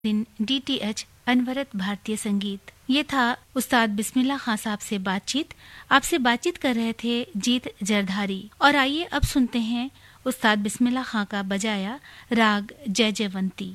दिन DTH अनवरत भारतीय संगीत। ये था उस्ताद बिस्मिल्लाह खां साहब से बातचीत। आपसे बातचीत कर रहे थे जीत जरधारी। और आइए अब सुनते हैं उस्ताद बिस्मिल्लाह खां का बजाया राग जय जयवंती।